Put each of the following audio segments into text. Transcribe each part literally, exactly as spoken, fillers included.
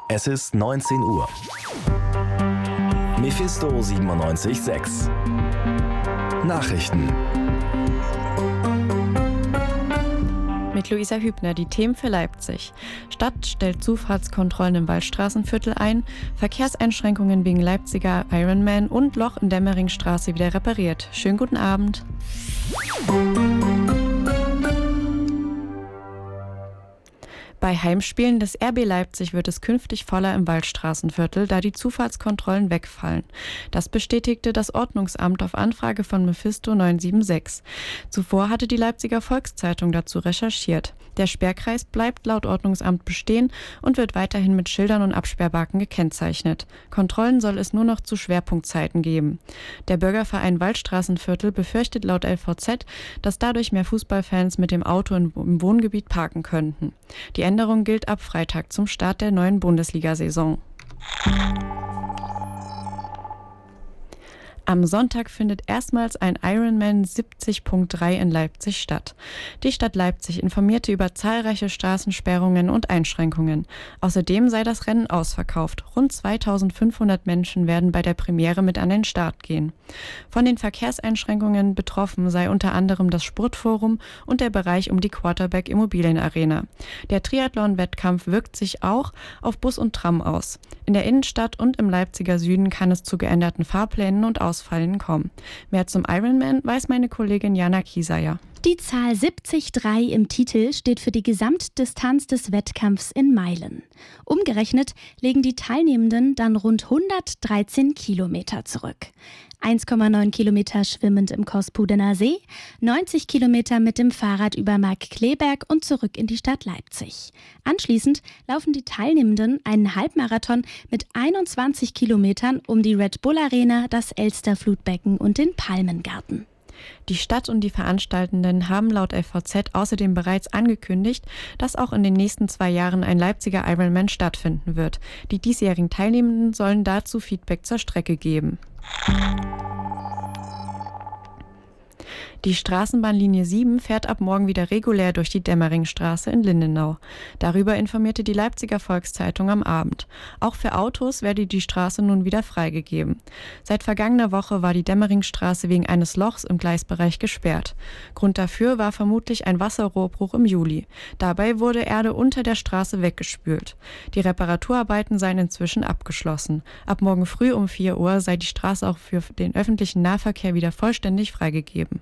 Es ist neunzehn Uhr. Mephisto siebenundneunzig Komma sechs. Nachrichten. Mit Luisa Hübner die Themen für Leipzig. Stadt stellt Zufahrtskontrollen im Waldstraßenviertel ein, Verkehrseinschränkungen wegen Leipziger Ironman und Loch in Dämmeringstraße wieder repariert. Schönen guten Abend. Bei Heimspielen des R B Leipzig wird es künftig voller im Waldstraßenviertel, da die Zufahrtskontrollen wegfallen. Das bestätigte das Ordnungsamt auf Anfrage von Mephisto neun sieben sechs. Zuvor hatte die Leipziger Volkszeitung dazu recherchiert. Der Sperrkreis bleibt laut Ordnungsamt bestehen und wird weiterhin mit Schildern und Absperrbalken gekennzeichnet. Kontrollen soll es nur noch zu Schwerpunktzeiten geben. Der Bürgerverein Waldstraßenviertel befürchtet laut L V Z, dass dadurch mehr Fußballfans mit dem Auto im Wohngebiet parken könnten. Die Änderung gilt ab Freitag zum Start der neuen Bundesliga-Saison. Am Sonntag findet erstmals ein Ironman siebzig Punkt drei in Leipzig statt. Die Stadt Leipzig informierte über zahlreiche Straßensperrungen und Einschränkungen. Außerdem sei das Rennen ausverkauft. Rund zweitausendfünfhundert Menschen werden bei der Premiere mit an den Start gehen. Von den Verkehrseinschränkungen betroffen sei unter anderem das Sportforum und der Bereich um die Quarterback Immobilienarena. Der Triathlon-Wettkampf wirkt sich auch auf Bus und Tram aus. In der Innenstadt und im Leipziger Süden kann es zu geänderten Fahrplänen und Ausfallen kommen. Mehr zum Ironman weiß meine Kollegin Jana Kieseyer. Die Zahl siebzig Komma drei im Titel steht für die Gesamtdistanz des Wettkampfs in Meilen. Umgerechnet legen die Teilnehmenden dann rund hundertdreizehn Kilometer zurück. eins Komma neun Kilometer schwimmend im Kospudener See, neunzig Kilometer mit dem Fahrrad über Markkleeberg und zurück in die Stadt Leipzig. Anschließend laufen die Teilnehmenden einen Halbmarathon mit einundzwanzig Kilometern um die Red Bull Arena, das Elster-Flutbecken und den Palmengarten. Die Stadt und die Veranstaltenden haben laut L V Z außerdem bereits angekündigt, dass auch in den nächsten zwei Jahren ein Leipziger Ironman stattfinden wird. Die diesjährigen Teilnehmenden sollen dazu Feedback zur Strecke geben. Die Straßenbahnlinie sieben fährt ab morgen wieder regulär durch die Dämmeringstraße in Lindenau. Darüber informierte die Leipziger Volkszeitung am Abend. Auch für Autos werde die Straße nun wieder freigegeben. Seit vergangener Woche war die Dämmeringstraße wegen eines Lochs im Gleisbereich gesperrt. Grund dafür war vermutlich ein Wasserrohrbruch im Juli. Dabei wurde Erde unter der Straße weggespült. Die Reparaturarbeiten seien inzwischen abgeschlossen. Ab morgen früh um vier Uhr sei die Straße auch für den öffentlichen Nahverkehr wieder vollständig freigegeben.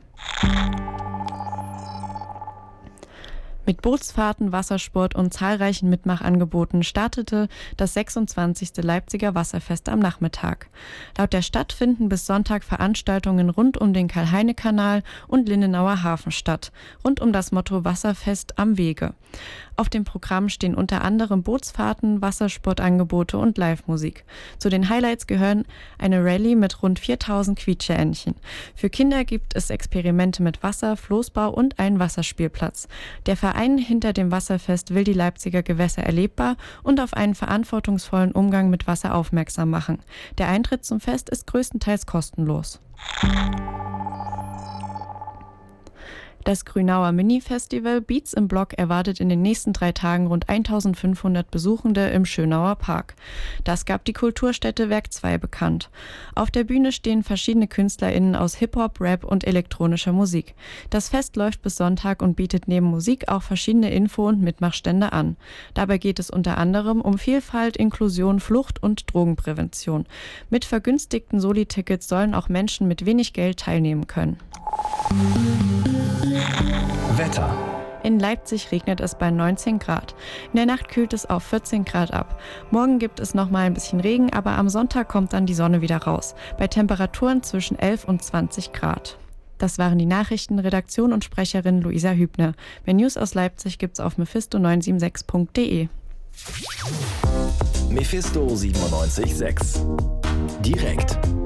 Mit Bootsfahrten, Wassersport und zahlreichen Mitmachangeboten startete das sechsundzwanzigste Leipziger Wasserfest am Nachmittag. Laut der Stadt finden bis Sonntag Veranstaltungen rund um den Karl-Heine-Kanal und Lindenauer Hafen statt, rund um das Motto Wasserfest am Wege. Auf dem Programm stehen unter anderem Bootsfahrten, Wassersportangebote und Live-Musik. Zu den Highlights gehören eine Rallye mit rund viertausend Quietscheentchen. Für Kinder gibt es Experimente mit Wasser, Floßbau und einen Wasserspielplatz. Der Verein hinter dem Wasserfest will die Leipziger Gewässer erlebbar und auf einen verantwortungsvollen Umgang mit Wasser aufmerksam machen. Der Eintritt zum Fest ist größtenteils kostenlos. Das Grünauer Mini-Festival Beats im Block erwartet in den nächsten drei Tagen rund eintausendfünfhundert Besuchende im Schönauer Park. Das gab die Kulturstätte Werk zwei bekannt. Auf der Bühne stehen verschiedene KünstlerInnen aus Hip-Hop, Rap und elektronischer Musik. Das Fest läuft bis Sonntag und bietet neben Musik auch verschiedene Info- und Mitmachstände an. Dabei geht es unter anderem um Vielfalt, Inklusion, Flucht und Drogenprävention. Mit vergünstigten Soli-Tickets sollen auch Menschen mit wenig Geld teilnehmen können. Wetter. In Leipzig regnet es bei neunzehn Grad. In der Nacht kühlt es auf vierzehn Grad ab. Morgen gibt es noch mal ein bisschen Regen, aber am Sonntag kommt dann die Sonne wieder raus. Bei Temperaturen zwischen elf und zwanzig Grad. Das waren die Nachrichten, Redaktion und Sprecherin Luisa Hübner. Mehr News aus Leipzig gibt's auf mephisto neun sieben sechs punkt de. Mephisto siebenundneunzig Komma sechs. Direkt.